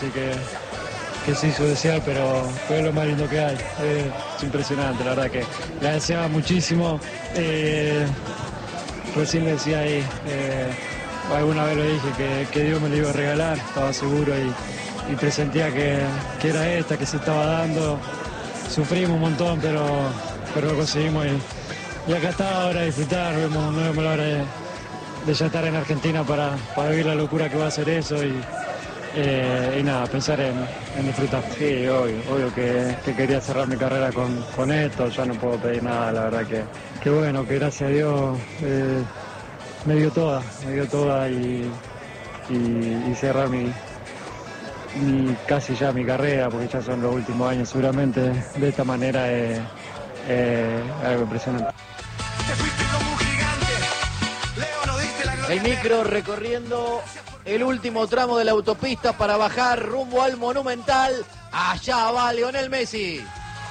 así que se hizo desear, pero fue lo más lindo que hay. Es impresionante, la verdad que la deseaba muchísimo. Recién le decía ahí, alguna vez lo dije, que Dios me lo iba a regalar, estaba seguro y presentía que era esta, que se estaba dando. Sufrimos un montón, pero lo conseguimos y acá está ahora a disfrutar. No vemos la hora de ya estar en Argentina para vivir la locura que va a ser eso y nada, pensar en disfrutar. Sí, obvio que quería cerrar mi carrera con esto, ya no puedo pedir nada, la verdad que bueno, que gracias a Dios me dio toda y cerrar casi ya mi carrera, porque ya son los últimos años seguramente, de esta manera es algo impresionante. El micro recorriendo el último tramo de la autopista para bajar rumbo al Monumental. Allá va Lionel Messi.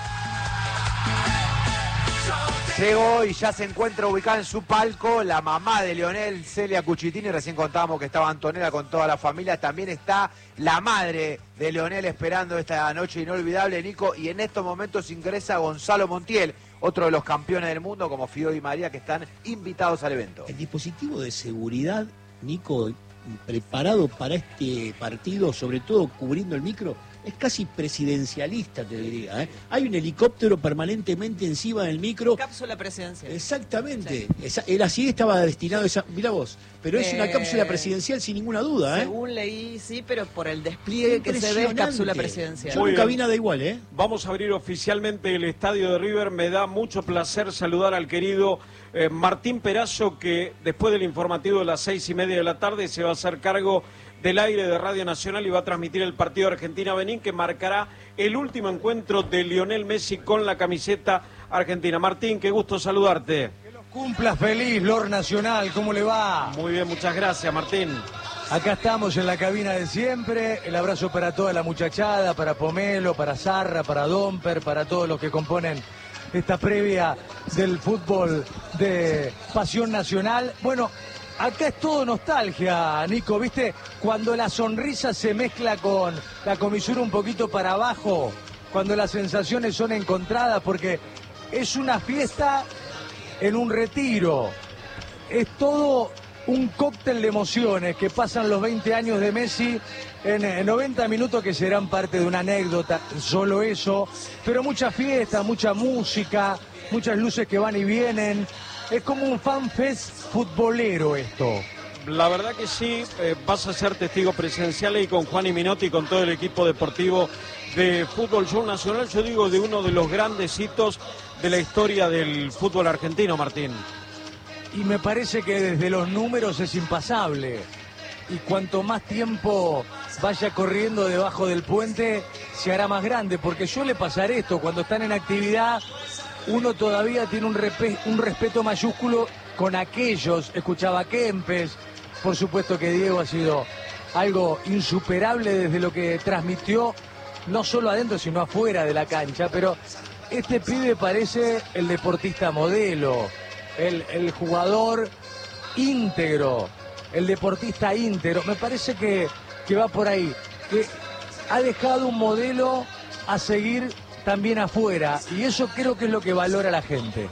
Llegó y ya se encuentra ubicada en su palco la mamá de Lionel, Celia Cuchitini. Recién contábamos que estaba Antonella con toda la familia. También está la madre de Lionel esperando esta noche inolvidable, Nico. Y en estos momentos ingresa Gonzalo Montiel, otro de los campeones del mundo, como Fido y María, que están invitados al evento. El dispositivo de seguridad, Nico, preparado para este partido, sobre todo cubriendo el micro, es casi presidencialista, te diría. Hay un helicóptero permanentemente encima del micro. Cápsula presidencial. Exactamente. Sí. Él así estaba destinado a esa... Mirá vos, pero es una cápsula presidencial sin ninguna duda. Según leí, sí, pero por el despliegue que se ve es cápsula presidencial. Yo nunca vi nada igual, Vamos a abrir oficialmente el estadio de River. Me da mucho placer saludar al querido Martín Perazo, que después del informativo de las 6:30 de la tarde se va a hacer cargo del aire de Radio Nacional y va a transmitir el partido Argentina-Benín, que marcará el último encuentro de Lionel Messi con la camiseta argentina. Martín, qué gusto saludarte. Que los cumpla feliz, Lord Nacional, ¿cómo le va? Muy bien, muchas gracias, Martín. Acá estamos en la cabina de siempre, el abrazo para toda la muchachada, para Pomelo, para Zarra, para Domper, para todos los que componen esta previa del fútbol de Pasión Nacional. Bueno, acá es todo nostalgia, Nico, ¿viste? Cuando la sonrisa se mezcla con la comisura un poquito para abajo, cuando las sensaciones son encontradas, porque es una fiesta en un retiro. Es todo un cóctel de emociones que pasan los 20 años de Messi en 90 minutos que serán parte de una anécdota, solo eso, pero mucha fiesta, mucha música, muchas luces que van y vienen. Es como un fanfest futbolero esto. La verdad que sí, vas a ser testigo presencial y con Juan y Minotti y con todo el equipo deportivo de Fútbol Show Nacional, yo digo, de uno de los grandes hitos de la historia del fútbol argentino, Martín. Y me parece que desde los números es impasable. Y cuanto más tiempo vaya corriendo debajo del puente, se hará más grande. Porque suele pasar esto, cuando están en actividad, uno todavía tiene un respeto mayúsculo con aquellos. Escuchaba a Kempes, por supuesto que Diego ha sido algo insuperable desde lo que transmitió, no solo adentro, sino afuera de la cancha. Pero este pibe parece el deportista modelo, el jugador íntegro, el deportista íntegro. Me parece que va por ahí, que ha dejado un modelo a seguir también afuera, y eso creo que es lo que valora la gente.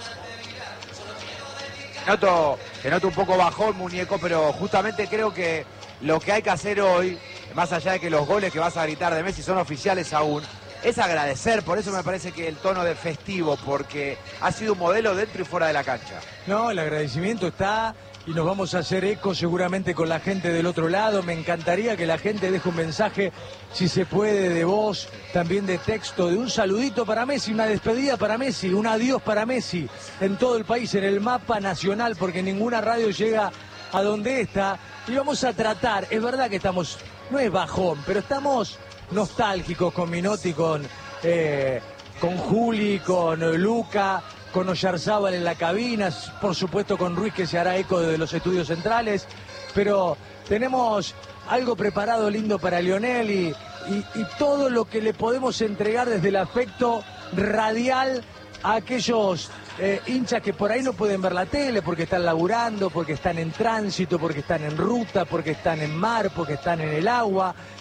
Te noto un poco bajón, muñeco, pero justamente creo que lo que hay que hacer hoy, más allá de que los goles que vas a gritar de Messi son oficiales aún, es agradecer. Por eso me parece que el tono de festivo, porque ha sido un modelo dentro y fuera de la cancha. No, el agradecimiento está, y nos vamos a hacer eco seguramente con la gente del otro lado. Me encantaría que la gente deje un mensaje, si se puede, de voz, también de texto, de un saludito para Messi, una despedida para Messi, un adiós para Messi en todo el país, en el mapa nacional, porque ninguna radio llega a donde está. Y vamos a tratar, es verdad que estamos, no es bajón, pero estamos nostálgicos con Minotti, con Juli, con Luca, con Oyarzábal en la cabina, por supuesto con Ruiz, que se hará eco de los estudios centrales, pero tenemos algo preparado lindo para Lionel y todo lo que le podemos entregar desde el afecto radial a aquellos hinchas que por ahí no pueden ver la tele porque están laburando, porque están en tránsito, porque están en ruta, porque están en mar, porque están en el agua.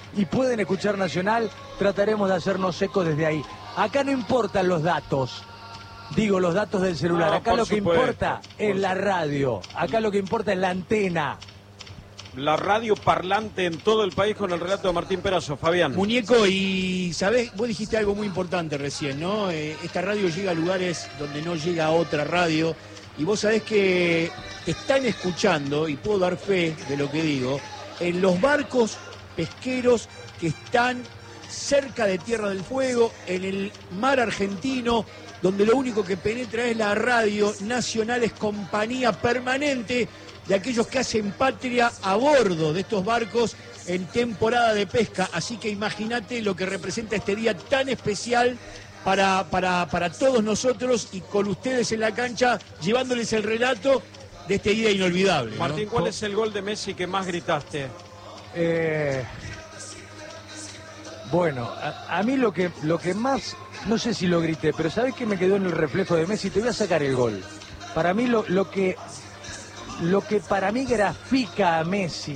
y pueden escuchar Nacional, trataremos de hacernos eco desde ahí. Acá no importan los datos. Digo, los datos del celular. Acá lo que importa es la radio. Acá lo que importa es la antena. La radio parlante en todo el país con el relato de Martín Perazo. Fabián. Muñeco, y sabés, vos dijiste algo muy importante recién, ¿no? Esta radio llega a lugares donde no llega otra radio. Y vos sabés que están escuchando, y puedo dar fe de lo que digo, en los barcos pesqueros que están cerca de Tierra del Fuego, en el mar argentino, donde lo único que penetra es la radio nacional, es compañía permanente de aquellos que hacen patria a bordo de estos barcos en temporada de pesca. Así que imagínate lo que representa este día tan especial para todos nosotros, y con ustedes en la cancha, llevándoles el relato de este día inolvidable, ¿no? Martín, ¿cuál es el gol de Messi que más gritaste? Bueno, a mí lo que más, no sé si lo grité, pero ¿sabés qué me quedó en el reflejo de Messi? Te voy a sacar el gol. Para mí lo que para mí grafica a Messi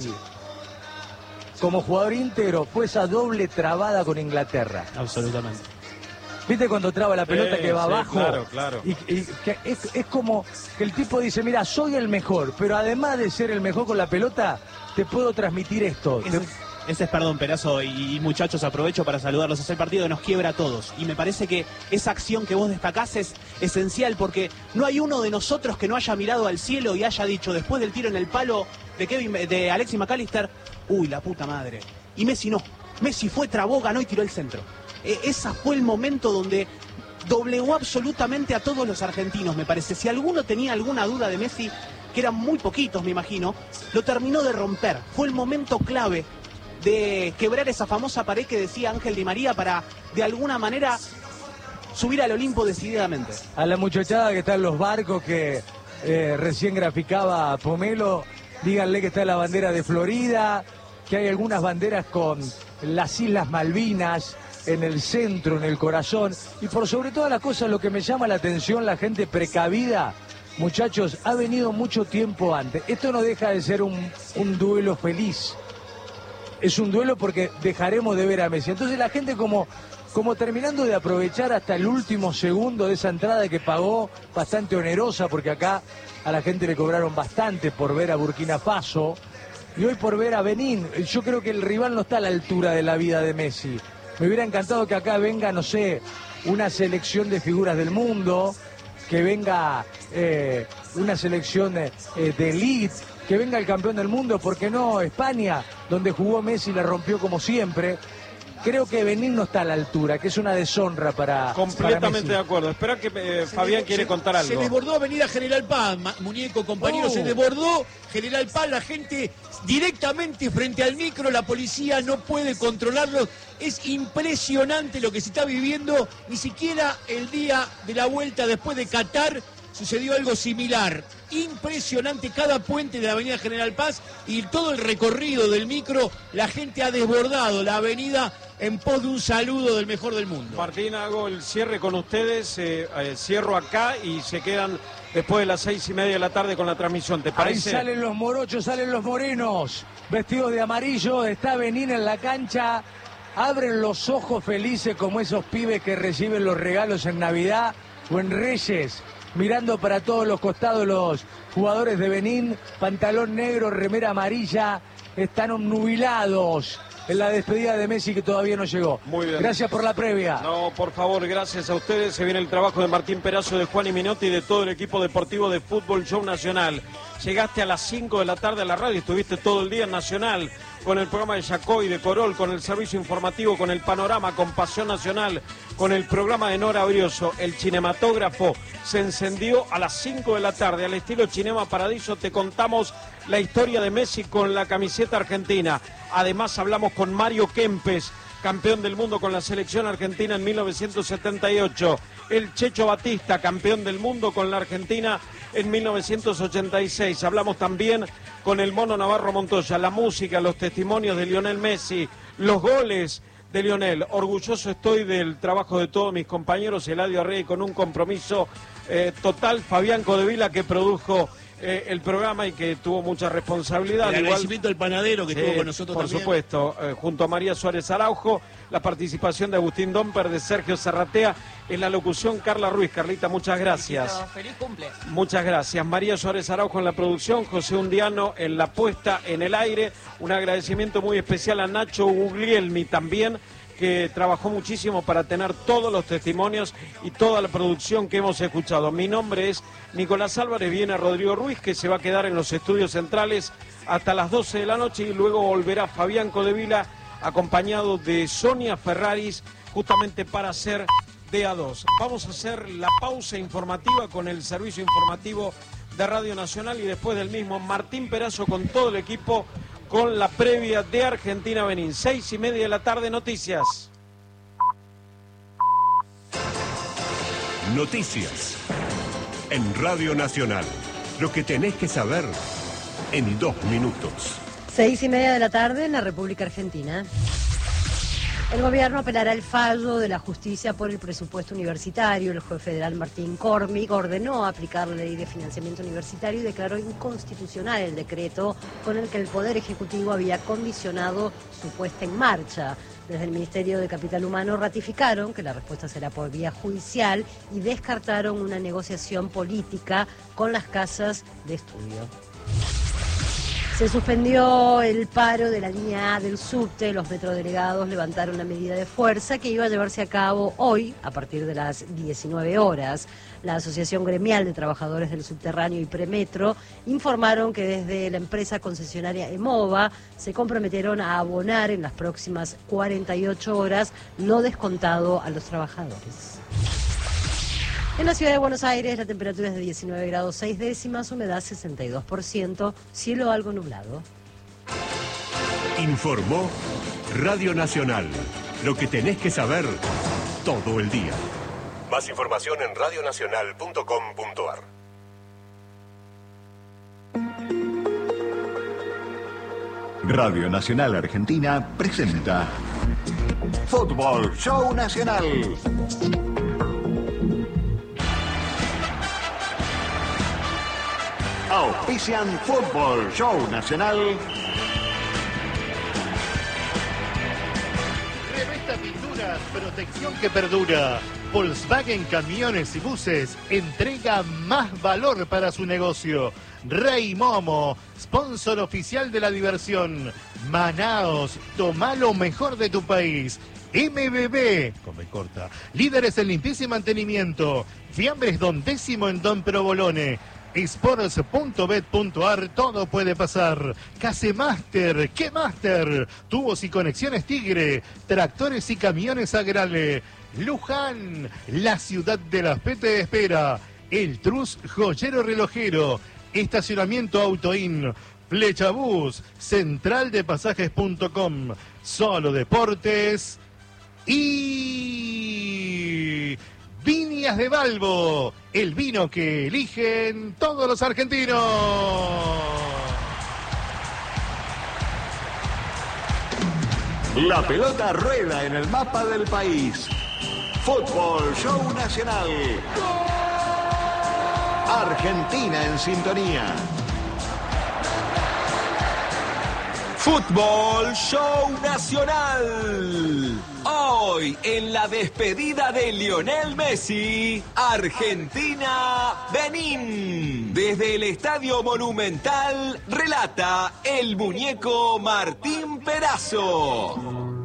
como jugador íntegro fue esa doble trabada con Inglaterra. Absolutamente. ¿Viste cuando traba la pelota que va abajo? Claro, claro. Y que es como que el tipo dice, mira, soy el mejor, pero además de ser el mejor con la pelota, te puedo transmitir esto. Ese es, perdón, Perazo, y muchachos, aprovecho para saludarlos. Es el partido que nos quiebra a todos. Y me parece que esa acción que vos destacás es esencial, porque no hay uno de nosotros que no haya mirado al cielo y haya dicho, después del tiro en el palo de Alexis McAllister, uy, la puta madre. Y Messi no. Messi fue, trabó, ganó y tiró el centro. Ese fue el momento donde doblegó absolutamente a todos los argentinos, me parece. Si alguno tenía alguna duda de Messi, que eran muy poquitos, me imagino, lo terminó de romper. Fue el momento clave de quebrar esa famosa pared que decía Ángel Di María para, de alguna manera, subir al Olimpo decididamente. A la muchachada que está en los barcos que recién graficaba Pomelo, díganle que está la bandera de Florida, que hay algunas banderas con las Islas Malvinas en el centro, en el corazón, y por sobre todas las cosas lo que me llama la atención, la gente precavida, muchachos, ha venido mucho tiempo antes. Esto no deja de ser un duelo feliz. Es un duelo porque dejaremos de ver a Messi. Entonces la gente como terminando de aprovechar hasta el último segundo de esa entrada que pagó, bastante onerosa, porque acá a la gente le cobraron bastante por ver a Burkina Faso y hoy por ver a Benín. Yo creo que el rival no está a la altura de la vida de Messi. Me hubiera encantado que acá venga, no sé, una selección de figuras del mundo, que venga una selección de elite, que venga el campeón del mundo, ¿por qué no? España, donde jugó Messi y la rompió como siempre. Creo que Benín no está a la altura, que es una deshonra para completamente para de acuerdo. Espera que Fabián quiere contar algo. Se desbordó Avenida General Paz, muñeco, compañero, se desbordó General Paz, la gente directamente frente al micro, la policía no puede controlarlo. Es impresionante lo que se está viviendo. Ni siquiera el día de la vuelta después de Qatar sucedió algo similar. Impresionante cada puente de la Avenida General Paz y todo el recorrido del micro. La gente ha desbordado la avenida en pos de un saludo del mejor del mundo. Martín, hago el cierre con ustedes. Cierro acá y se quedan después de las 6:30 de la tarde con la transmisión. ¿Te parece? Ahí salen los morochos, salen los morenos, vestidos de amarillo. Está Benín en la cancha. Abren los ojos felices como esos pibes que reciben los regalos en Navidad o en Reyes. Mirando para todos los costados los jugadores de Benín, pantalón negro, remera amarilla, están obnubilados en la despedida de Messi que todavía no llegó. Muy bien. Gracias por la previa. No, por favor, gracias a ustedes. Se viene el trabajo de Martín Perazo, de Juan y Minotti y de todo el equipo deportivo de Fútbol Show Nacional. Llegaste a las 5 de la tarde a la radio, estuviste todo el día en Nacional con el programa de Yacoy, de Corol, con el servicio informativo, con el panorama, con Pasión Nacional, con el programa de Nora Brioso. El cinematógrafo se encendió a las 5 de la tarde. Al estilo Cinema Paradiso te contamos la historia de Messi con la camiseta argentina. Además hablamos con Mario Kempes, campeón del mundo con la selección argentina en 1978. El Checho Batista, campeón del mundo con la Argentina en 1986. Hablamos también con el Mono Navarro Montoya, la música, los testimonios de Lionel Messi, los goles de Lionel. Orgulloso estoy del trabajo de todos mis compañeros, Eladio Rey con un compromiso total, Fabián Codevila que produjo el programa y que tuvo mucha responsabilidad. El agradecimiento al panadero que estuvo con nosotros por también. Por supuesto, junto a María Suárez Araujo, la participación de Agustín Domper, de Sergio Zarratea, en la locución Carla Ruiz. Carlita, muchas gracias. Feliz cumple. Muchas gracias. María Suárez Araujo en la producción, José Undiano en la puesta en el aire. Un agradecimiento muy especial a Nacho Guglielmi también, que trabajó muchísimo para tener todos los testimonios y toda la producción que hemos escuchado. Mi nombre es Nicolás Álvarez, viene Rodrigo Ruiz, que se va a quedar en los estudios centrales hasta las 12 de la noche y luego volverá Fabián Codevila acompañado de Sonia Ferraris justamente para hacer DA2. Vamos a hacer la pausa informativa con el servicio informativo de Radio Nacional y después del mismo Martín Perazo con todo el equipo con la previa de Argentina-Benín. 6:30 de la tarde, noticias. Noticias en Radio Nacional. Lo que tenés que saber en 2 minutos. 6:30 de la tarde en la República Argentina. El gobierno apelará el fallo de la justicia por el presupuesto universitario. El juez federal Martín Cormig ordenó aplicar la ley de financiamiento universitario y declaró inconstitucional el decreto con el que el Poder Ejecutivo había condicionado su puesta en marcha. Desde el Ministerio de Capital Humano ratificaron que la respuesta será por vía judicial y descartaron una negociación política con las casas de estudio. Se suspendió el paro de la línea A del subte. Los metrodelegados levantaron una medida de fuerza que iba a llevarse a cabo hoy a partir de las 19 horas. La Asociación Gremial de Trabajadores del Subterráneo y Premetro informaron que desde la empresa concesionaria EMOVA se comprometieron a abonar en las próximas 48 horas lo descontado a los trabajadores. En la ciudad de Buenos Aires la temperatura es de 19 grados 6 décimas, humedad 62%, cielo algo nublado. Informó Radio Nacional. Lo que tenés que saber todo el día. Más información en radionacional.com.ar. Radio Nacional Argentina presenta Fútbol Show Nacional. Auspician Fútbol Show Nacional. Revista Pinturas, protección que perdura. Volkswagen Camiones y Buses entrega más valor para su negocio. Rey Momo, sponsor oficial de la diversión. Manaos, toma lo mejor de tu país. MBB, come corta, líderes en limpieza y mantenimiento. Fiambres Don Décimo en Don Provolone. Sports.bet.ar, todo puede pasar. Casemaster, ¿qué Master? Tubos y conexiones Tigre, tractores y camiones Agrale. Luján, la ciudad de las P te espera. El Trus Joyero Relojero, estacionamiento Autoin, Flechabús, centraldepasajes.com, Solo Deportes y Viñas de Balbo, el vino que eligen todos los argentinos. La pelota rueda en el mapa del país. Fútbol Show Nacional. Argentina en sintonía. Fútbol Show Nacional. Hoy, en la despedida de Lionel Messi, Argentina-Benín. Desde el Estadio Monumental, relata el muñeco Martín Perazo.